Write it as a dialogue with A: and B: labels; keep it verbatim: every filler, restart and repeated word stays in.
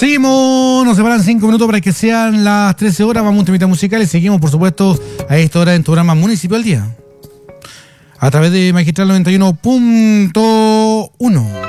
A: Seguimos, nos separan cinco minutos para que sean las trece horas. Vamos a un temita musical y seguimos, por supuesto, a esta hora en tu programa Municipio al Día. A través de Magistral noventa y uno punto uno.